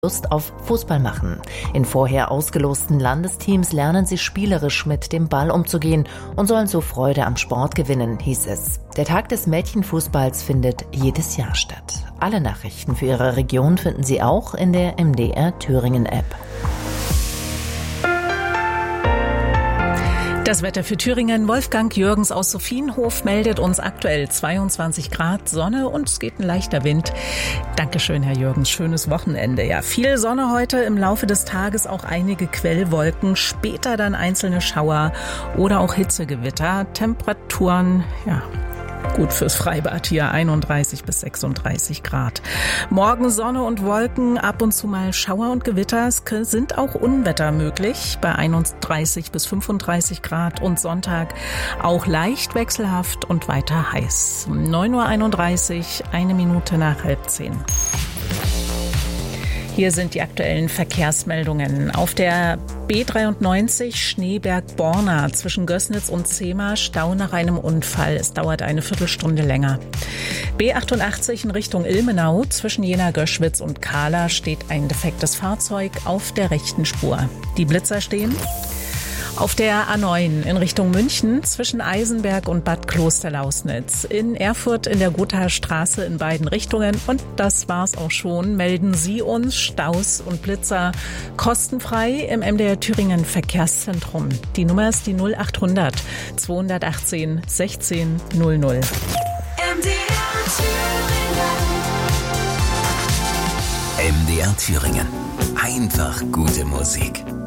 Lust auf Fußball machen. In vorher ausgelosten Landesteams lernen sie spielerisch mit dem Ball umzugehen und sollen so Freude am Sport gewinnen, hieß es. Der Tag des Mädchenfußballs findet jedes Jahr statt. Alle Nachrichten für Ihre Region finden Sie auch in der MDR Thüringen App. Das Wetter für Thüringen. Wolfgang Jürgens aus Sophienhof meldet uns aktuell 22 Grad Sonne und es geht ein leichter Wind. Dankeschön, Herr Jürgens. Schönes Wochenende. Ja, viel Sonne heute, im Laufe des Tages auch einige Quellwolken, später dann einzelne Schauer oder auch Hitzegewitter. Temperaturen, ja, gut fürs Freibad hier, 31 bis 36 Grad. Morgen Sonne und Wolken, ab und zu mal Schauer und Gewitter. Es sind auch Unwetter möglich bei 31 bis 35 Grad und Sonntag auch leicht wechselhaft und weiter heiß. 9.31 Uhr, 1 Minute nach 9:30. Hier sind die aktuellen Verkehrsmeldungen. Auf der B93 Schneeberg-Borna zwischen Gößnitz und Zehmer Stau nach einem Unfall. Es dauert eine Viertelstunde länger. B88 in Richtung Ilmenau zwischen Jena-Göschwitz und Kahla steht ein defektes Fahrzeug auf der rechten Spur. Die Blitzer stehen. Auf der A9 in Richtung München zwischen Eisenberg und Bad Klosterlausnitz. In Erfurt in der Gothaer Straße in beiden Richtungen. Und das war's auch schon. Melden Sie uns Staus und Blitzer kostenfrei im MDR Thüringen Verkehrszentrum. Die Nummer ist die 0800 218 16 00. MDR Thüringen. MDR Thüringen. Einfach gute Musik.